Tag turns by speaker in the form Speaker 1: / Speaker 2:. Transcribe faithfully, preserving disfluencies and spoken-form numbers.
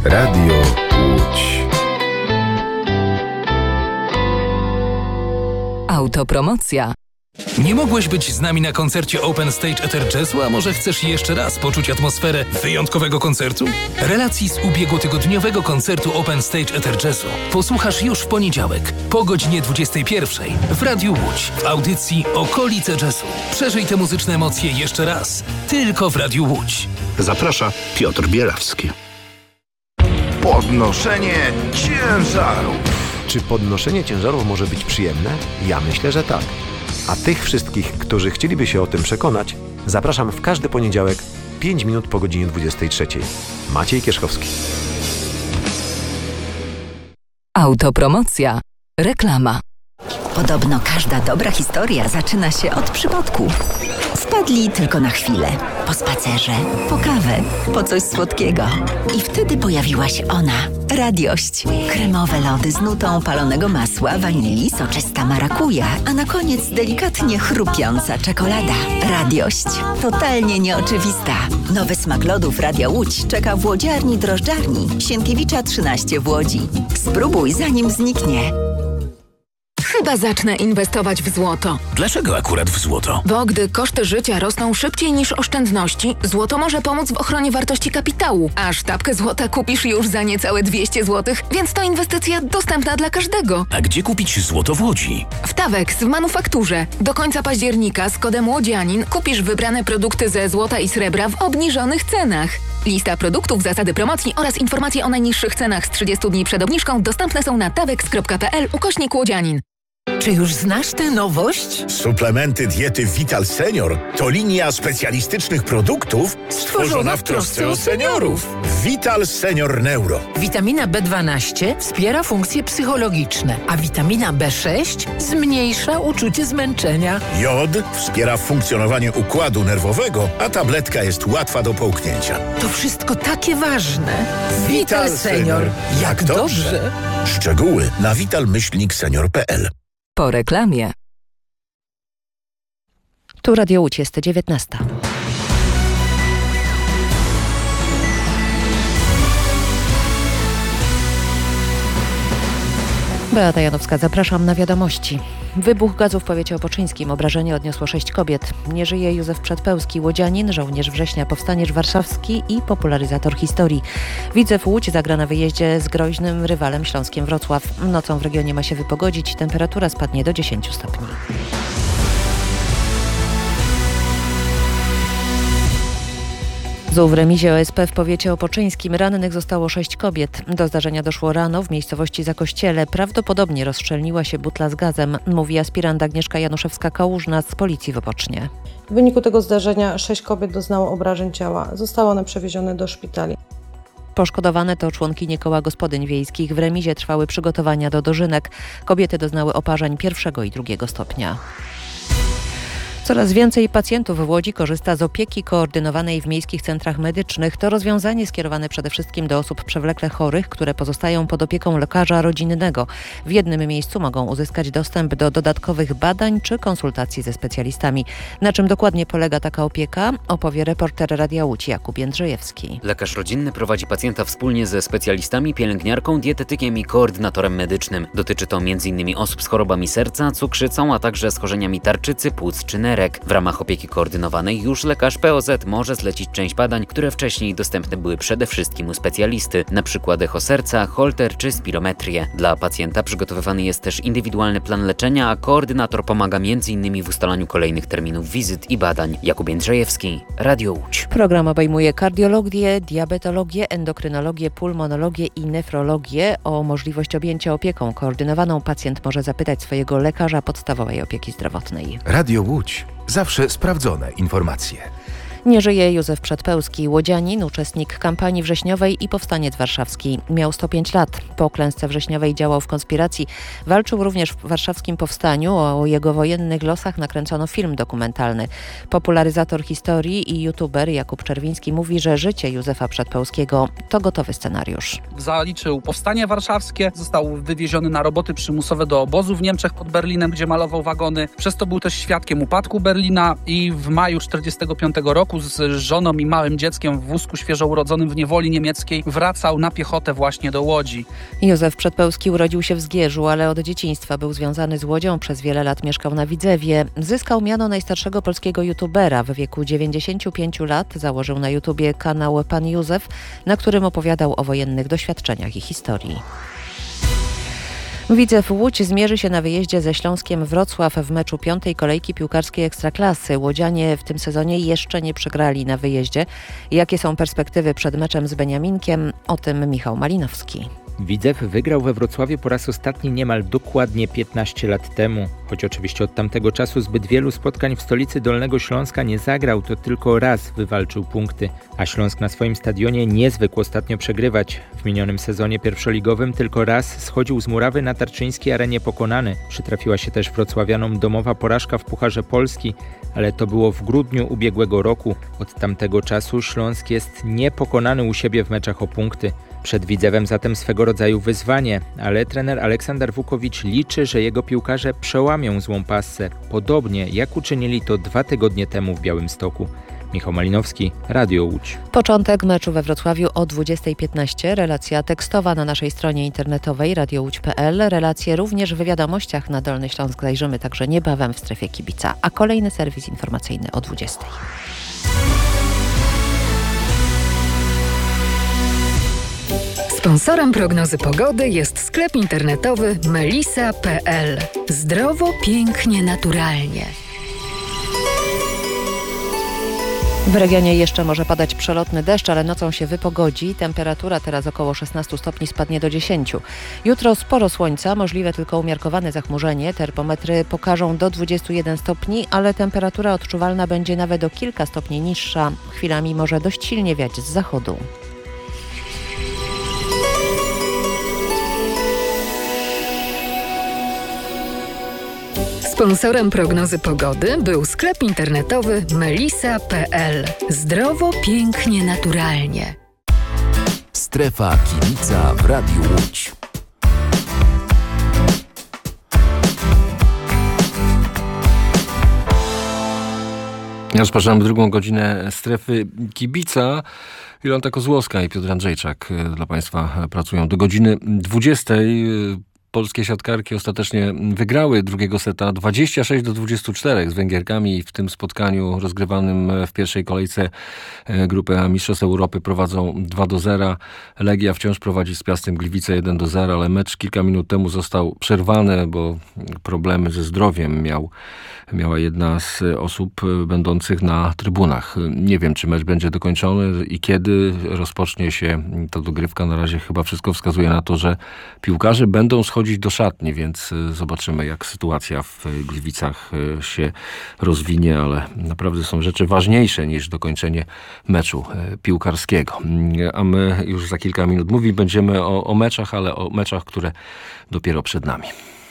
Speaker 1: Radio Łódź.
Speaker 2: Autopromocja.
Speaker 3: Nie mogłeś być z nami na koncercie Open Stage Ether Jazzu, a może chcesz jeszcze raz poczuć atmosferę wyjątkowego koncertu? Relacji z ubiegłotygodniowego koncertu Open Stage Ether Jazzu posłuchasz już w poniedziałek po godzinie dwudziestej pierwszej w Radiu Łódź w audycji Okolice Jazzu. Przeżyj te muzyczne emocje jeszcze raz, tylko w Radiu Łódź.
Speaker 4: Zaprasza Piotr Bielawski.
Speaker 5: Podnoszenie ciężarów.
Speaker 6: Czy podnoszenie ciężarów może być przyjemne? Ja myślę, że tak. A tych wszystkich, którzy chcieliby się o tym przekonać, zapraszam w każdy poniedziałek pięć minut po godzinie dwudziestej trzeciej. Maciej Kierzchowski.
Speaker 2: Autopromocja. Reklama.
Speaker 7: Podobno każda dobra historia zaczyna się od przypadku. Wpadli tylko na chwilę. Po spacerze, po kawę, po coś słodkiego. I wtedy pojawiła się ona. Radiość. Kremowe lody z nutą palonego masła, wanilii, soczysta marakuja, a na koniec delikatnie chrupiąca czekolada. Radiość. Totalnie nieoczywista. Nowy smak lodów Radia Łódź czeka w łodziarni drożdżarni Sienkiewicza trzynaście w Łodzi. Spróbuj zanim zniknie.
Speaker 8: Chyba zacznę inwestować w złoto.
Speaker 3: Dlaczego akurat w złoto?
Speaker 8: Bo gdy koszty życia rosną szybciej niż oszczędności, złoto może pomóc w ochronie wartości kapitału. A sztabkę złota kupisz już za niecałe dwieście złotych, więc to inwestycja dostępna dla każdego.
Speaker 3: A gdzie kupić złoto w Łodzi?
Speaker 8: W Tawex w manufakturze. Do końca października z kodem Łodzianin kupisz wybrane produkty ze złota i srebra w obniżonych cenach. Lista produktów, zasady promocji oraz informacje o najniższych cenach z trzydziestu dni przed obniżką dostępne są na tawex kropka p l ukośnik łodzianin.
Speaker 9: Czy już znasz tę nowość?
Speaker 4: Suplementy diety Vital Senior to linia specjalistycznych produktów stworzona w trosce o seniorów. Vital Senior Neuro.
Speaker 9: Witamina B dwanaście wspiera funkcje psychologiczne, a witamina B sześć zmniejsza uczucie zmęczenia.
Speaker 4: Jod wspiera funkcjonowanie układu nerwowego, a tabletka jest łatwa do połknięcia.
Speaker 9: To wszystko takie ważne. Vital Senior. Jak dobrze.
Speaker 4: Szczegóły na vital myślnik senior kropka p l.
Speaker 2: Po reklamie.
Speaker 10: Tu Radio Łódź, jest dziewiętnasta. Beata Janowska, zapraszam na wiadomości. Wybuch gazu w powiecie opoczyńskim. Obrażenie odniosło sześć kobiet. Nie żyje Józef Przedpełski, łodzianin, żołnierz września, powstaniec warszawski i popularyzator historii. Widzew Łódź zagra na wyjeździe z groźnym rywalem Śląskiem Wrocław. Nocą w regionie ma się wypogodzić. Temperatura spadnie do dziesięciu stopni. Z W remizie O S P w powiecie opoczyńskim rannych zostało sześć kobiet. Do zdarzenia doszło rano w miejscowości Zakościele. Prawdopodobnie rozszczelniła się butla z gazem, mówi aspirant Agnieszka Januszewska-Kałużna z Policji w Opocznie.
Speaker 11: W wyniku tego zdarzenia sześć kobiet doznało obrażeń ciała. Zostały one przewiezione do szpitali.
Speaker 10: Poszkodowane to członkinie koła gospodyń wiejskich. W remizie trwały przygotowania do dożynek. Kobiety doznały oparzeń pierwszego i drugiego stopnia. Coraz więcej pacjentów w Łodzi korzysta z opieki koordynowanej w miejskich centrach medycznych. To rozwiązanie skierowane przede wszystkim do osób przewlekle chorych, które pozostają pod opieką lekarza rodzinnego. W jednym miejscu mogą uzyskać dostęp do dodatkowych badań czy konsultacji ze specjalistami. Na czym dokładnie polega taka opieka, opowie reporter Radia Łódź Jakub Jędrzejewski.
Speaker 12: Lekarz rodzinny prowadzi pacjenta wspólnie ze specjalistami, pielęgniarką, dietetykiem i koordynatorem medycznym. Dotyczy to między innymi osób z chorobami serca, cukrzycą, a także schorzeniami tarczycy, płuc czy nerek. W ramach opieki koordynowanej już lekarz P O Z może zlecić część badań, które wcześniej dostępne były przede wszystkim u specjalisty, np. echo serca, holter czy spirometrię. Dla pacjenta przygotowywany jest też indywidualny plan leczenia, a koordynator pomaga między innymi w ustalaniu kolejnych terminów wizyt i badań. Jakub Jędrzejewski, Radio Łódź.
Speaker 10: Program obejmuje kardiologię, diabetologię, endokrynologię, pulmonologię i nefrologię. O możliwość objęcia opieką koordynowaną pacjent może zapytać swojego lekarza podstawowej opieki zdrowotnej.
Speaker 1: Radio Łódź. Zawsze sprawdzone informacje.
Speaker 10: Nie żyje Józef Przedpełski, łodzianin, uczestnik kampanii wrześniowej i powstaniec warszawski. Miał sto pięć lat. Po klęsce wrześniowej działał w konspiracji. Walczył również w warszawskim powstaniu. O jego wojennych losach nakręcono film dokumentalny. Popularyzator historii i youtuber Jakub Czerwiński mówi, że życie Józefa Przedpełskiego to gotowy scenariusz.
Speaker 13: Zaliczył powstanie warszawskie, został wywieziony na roboty przymusowe do obozu w Niemczech pod Berlinem, gdzie malował wagony. Przez to był też świadkiem upadku Berlina i w maju tysiąc dziewięćset czterdziestego piątego roku roku z żoną i małym dzieckiem w wózku świeżo urodzonym w niewoli niemieckiej wracał na piechotę właśnie do Łodzi.
Speaker 10: Józef Przedpełski urodził się w Zgierzu, ale od dzieciństwa był związany z Łodzią. Przez wiele lat mieszkał na Widzewie. Zyskał miano najstarszego polskiego youtubera. W wieku dziewięćdziesięciu pięciu lat założył na YouTubie kanał Pan Józef, na którym opowiadał o wojennych doświadczeniach i historii. Widzew Łódź zmierzy się na wyjeździe ze Śląskiem Wrocław w meczu piątej kolejki piłkarskiej Ekstraklasy. Łodzianie w tym sezonie jeszcze nie przegrali na wyjeździe. Jakie są perspektywy przed meczem z Beniaminkiem? O tym Michał Malinowski.
Speaker 14: Widzew wygrał we Wrocławiu po raz ostatni niemal dokładnie piętnaście lat temu. Choć oczywiście od tamtego czasu zbyt wielu spotkań w stolicy Dolnego Śląska nie zagrał, to tylko raz wywalczył punkty. A Śląsk na swoim stadionie nie zwykł ostatnio przegrywać. W minionym sezonie pierwszoligowym tylko raz schodził z murawy na Tarczyńskiej Arenie pokonany. Przytrafiła się też wrocławianom domowa porażka w Pucharze Polski, ale to było w grudniu ubiegłego roku. Od tamtego czasu Śląsk jest niepokonany u siebie w meczach o punkty. Przed Widzewem zatem swego rodzaju wyzwanie, ale trener Aleksander Wukowicz liczy, że jego piłkarze przełamią złą passę, podobnie jak uczynili to dwa tygodnie temu w Białymstoku. Michał Malinowski, Radio Łódź.
Speaker 10: Początek meczu we Wrocławiu o dwudziestej piętnaście. Relacja tekstowa na naszej stronie internetowej radio łódź kropka p l. Relacje również w wiadomościach na Dolny Śląsk zajrzymy także niebawem w strefie kibica, a kolejny serwis informacyjny o dwudziestej.
Speaker 8: Sponsorem prognozy pogody jest sklep internetowy melisa kropka p l. Zdrowo, pięknie, naturalnie.
Speaker 10: W regionie jeszcze może padać przelotny deszcz, ale nocą się wypogodzi. Temperatura teraz około szesnaście stopni spadnie do dziesięciu. Jutro sporo słońca, możliwe tylko umiarkowane zachmurzenie. Termometry pokażą do dwudziestu jeden stopni, ale temperatura odczuwalna będzie nawet o kilka stopni niższa. Chwilami może dość silnie wiać z zachodu.
Speaker 8: Sponsorem prognozy pogody był sklep internetowy melisa kropka p l. Zdrowo, pięknie, naturalnie.
Speaker 1: Strefa kibica w Radiu Łódź.
Speaker 15: Rozpoczynamy drugą godzinę strefy kibica. Jolanta Kozłowska i Piotr Andrzejczak dla Państwa pracują do godziny dwudziestej. Polskie siatkarki ostatecznie wygrały drugiego seta dwadzieścia sześć do dwudziestu czterech z Węgierkami. W tym spotkaniu rozgrywanym w pierwszej kolejce grupy Mistrzostw Europy prowadzą dwa do zera. Legia wciąż prowadzi z Piastem Gliwice jeden do zera, ale mecz kilka minut temu został przerwany, bo problemy ze zdrowiem miał, miała jedna z osób będących na trybunach. Nie wiem, czy mecz będzie dokończony i kiedy rozpocznie się ta dogrywka. Na razie chyba wszystko wskazuje na to, że piłkarze będą schodzić do szatni, więc zobaczymy, jak sytuacja w Gliwicach się rozwinie, ale naprawdę są rzeczy ważniejsze niż dokończenie meczu piłkarskiego. A my już za kilka minut mówić będziemy o, o meczach, ale o meczach, które dopiero przed nami.